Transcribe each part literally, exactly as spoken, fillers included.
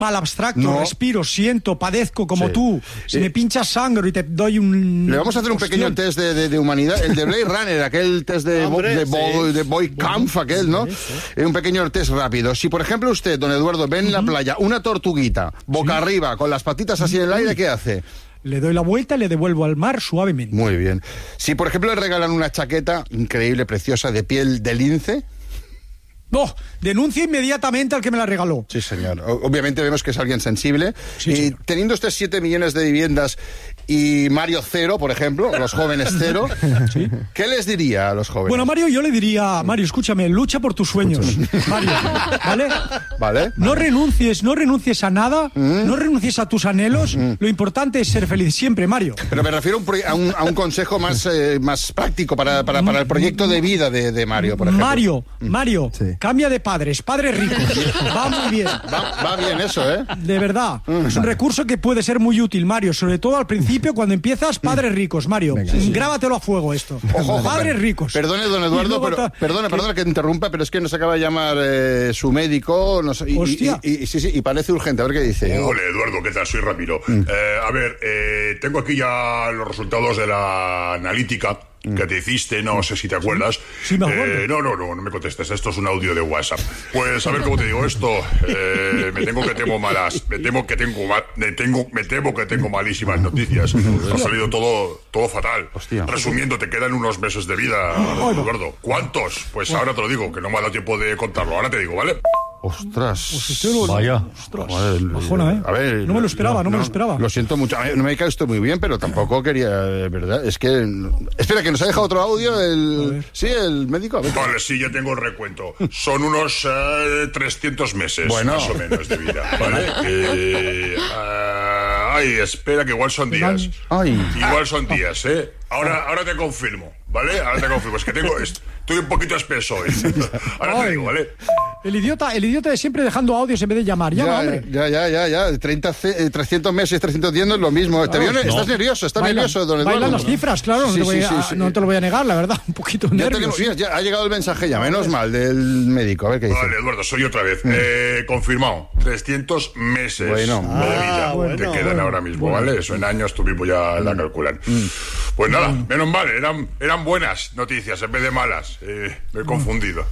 mal abstracto, no. respiro, siento, padezco como sí. tú. Si eh, me pinchas sangre y te doy un... Le vamos a hacer un Hostión. pequeño test de, de, de humanidad, el de Blade Runner, aquel test de, Hombre, de, Bo, sí. de Boy Kampf, aquel, ¿no? Sí, sí. Un pequeño test rápido. Si, por ejemplo, usted, don Eduardo, ve en uh-huh. la playa una tortuguita, boca ¿Sí? arriba, con las patitas así en el aire, ¿qué hace? Le doy la vuelta y le devuelvo al mar suavemente. Muy bien. Si, por ejemplo, le regalan una chaqueta increíble, preciosa, de piel de lince... No, denuncia inmediatamente al que me la regaló. Sí, señor. Obviamente vemos que es alguien sensible. Sí, y señor. Teniendo usted siete millones de viviendas y Mario cero, por ejemplo, los jóvenes cero, ¿sí? ¿Qué les diría a los jóvenes? Bueno, Mario, yo le diría, Mario, escúchame, lucha por tus sueños. Mario, ¿vale? Vale. No renuncies, no renuncies a nada, ¿Mm? no renuncies a tus anhelos. ¿Mm? Lo importante es ser feliz siempre, Mario. Pero me refiero a un, a un consejo más, eh, más práctico para, para, para el proyecto de vida de, de Mario, por ejemplo. Mario, Mario, sí. Cambia de padres, padres ricos. Va muy bien. Va, va bien eso, ¿eh? De verdad. Mm. Es un recurso que puede ser muy útil, Mario. Sobre todo al principio, cuando empiezas, padres ricos, Mario. Venga, sí. Grábatelo a fuego esto. Ojo, ojo, padres per ricos. Perdone, don Eduardo, pero, ta... perdone, perdone que interrumpa, pero es que nos acaba de llamar eh, su médico. Nos, y, Hostia. Y, y, y, sí, sí, y parece urgente. A ver qué dice. Hola, Eduardo, ¿qué tal? Soy Ramiro. Mm. Eh, a ver, eh, tengo aquí ya los resultados de la analítica que te hiciste, no sé si te acuerdas. Sí, me acuerdo. Eh, no, no, no, no me contestes, esto es un audio de WhatsApp. Pues a ver cómo te digo esto. Eh, me tengo que tengo malas, me temo que tengo, mal, me tengo, me temo que tengo malísimas noticias. Ha salido todo, todo fatal. Hostia. Resumiendo, te quedan unos meses de vida, Eduardo. ¿Cuántos? Pues ahora te lo digo, que no me ha dado tiempo de contarlo. Ahora te digo, ¿vale? Ostras. Pues usted lo... Vaya. Ostras. Joder, Bajona, ¿eh? A ver, no me lo esperaba, no, no, no me lo esperaba. Lo siento mucho. A ver, no me cae esto muy bien, pero tampoco quería, ¿verdad? Es que... Espera, que nos ha dejado otro audio el... Sí, el médico. A ver. Vale, sí, ya tengo el recuento. Son unos uh, trescientos meses, bueno. más o menos, de vida, ¿vale? Eh, uh, ay, espera, que igual son días. Ay. Igual son días, ¿eh? Ahora, ahora te confirmo, ¿vale? Ahora te confirmo. Es que tengo... Estoy un poquito espeso hoy. Ahora te digo, ¿vale? El idiota, el idiota de siempre dejando audios en vez de llamar. Llama, ya, hombre. Ya, ya, ya, ya. treinta, trescientos meses, trescientos diez no es lo mismo. ¿Te Claro, no. ¿Estás nervioso? ¿Estás bailan, nervioso, don Eduardo? Bailan las cifras, claro. Sí, no, te voy a, sí, sí, no te lo voy a negar, la verdad. Un poquito ya nervioso. Tenemos, ya, ya ha llegado el mensaje ya, menos mal, del médico. A ver qué dice. Vale, Eduardo, soy otra vez. Mm. Eh, confirmado. trescientos meses bueno. de vida ah, bueno, te quedan bueno, ahora mismo, bueno. ¿vale? Eso en años tú mismo ya mm. la calculan. Mm. Pues nada, mm. menos mal, eran, eran buenas noticias en vez de malas. Eh, me he confundido.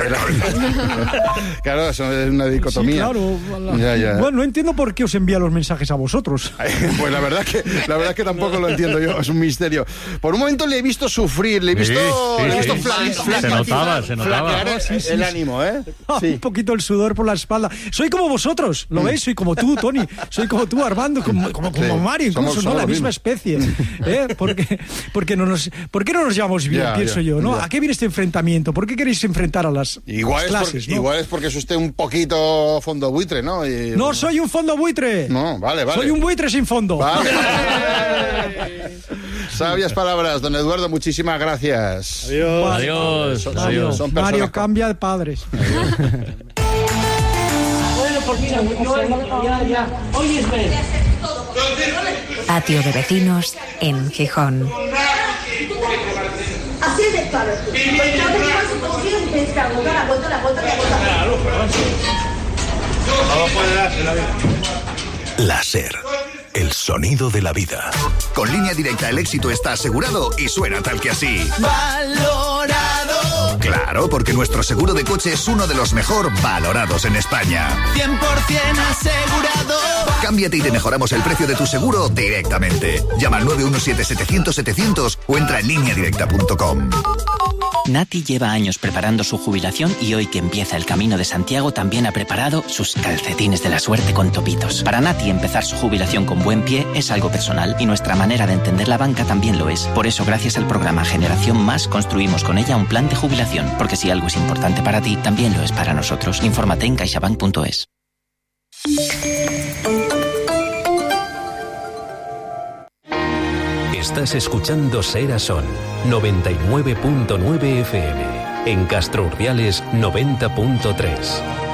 Claro, eso es una dicotomía. Sí, claro. La... Ya, ya. Bueno, no entiendo por qué os envía los mensajes a vosotros. Pues la verdad que la verdad que tampoco lo entiendo yo, es un misterio. Por un momento le he visto sufrir, le he visto, sí, sí, le he visto sí, fla sí, fla se notaba, se notaba. flaquear sí, sí, el sí. ánimo, ¿eh? Sí. Un poquito el sudor por la espalda. Soy como vosotros, ¿lo veis? Soy como tú, Tony. Soy como tú, Armando, como, como, como sí. Mario, incluso, somos, ¿no? somos La misma mismos. especie. ¿Eh? Porque, porque no nos, ¿Por qué no nos llevamos bien, ya, pienso ya, yo, ¿no? Ya. ¿A qué viene este enfrentamiento? ¿Por qué queréis enfrentar a las, igual las clases? Es porque, ¿no? Igual es porque es usted un poquito fondo buitre, ¿no? Y, no soy un fondo buitre. No, vale, vale. Soy un buitre sin fondo. Vale. Sabias palabras, don Eduardo, muchísimas gracias. Adiós. Vale. Adiós. Son, Adiós. son Mario con... cambia de padres. Bueno, pues mira, yo ya, ya. Hoy es mes. Patio de vecinos en Gijón. Así es de claro. Entonces, su posición tienes que agotar la vuelta, la vuelta, la vuelta. Claro, vamos a poner la vida. Láser. El sonido de la vida. Con Línea Directa el éxito está asegurado y suena tal que así. ¡Valorado! Claro, porque nuestro seguro de coche es uno de los mejor valorados en España. cien por ciento asegurado. Cámbiate y te mejoramos el precio de tu seguro directamente. Llama al nueve uno siete, setecientos, setecientos o entra en línea directa punto com. Nati lleva años preparando su jubilación y hoy que empieza el Camino de Santiago también ha preparado sus calcetines de la suerte con topitos. Para Nati empezar su jubilación con buen pie es algo personal y nuestra manera de entender la banca también lo es. Por eso, gracias al programa Generación Más, construimos con ella un plan de jubilación, porque si algo es importante para ti, también lo es para nosotros. Infórmate en caixabank punto es. Estás escuchando Sera Son, noventa y nueve punto nueve F M. En Castro Urdiales, noventa punto tres.